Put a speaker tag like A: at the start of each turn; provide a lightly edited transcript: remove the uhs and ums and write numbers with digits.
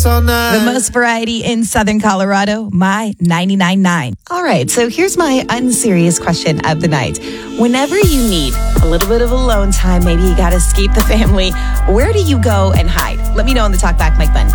A: us all night.
B: The most variety in Southern Colorado, My 99.9. All right, so here's my unserious question of the night. Whenever you need a little bit of alone time, maybe you got to escape the family, where do you go and hide? Let me know in the Talk Back Mike button.